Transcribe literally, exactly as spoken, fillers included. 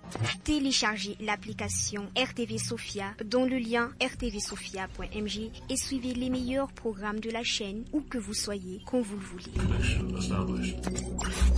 Téléchargez l'application R T V Sophia dont le lien r t v sophia point m g et suivez les meilleurs programmes de la chaîne où que vous soyez, quand vous le voulez.